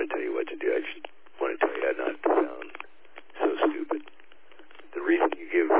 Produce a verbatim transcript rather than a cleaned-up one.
want to tell you what to do. I just want to tell you not to sound so stupid. The reason you give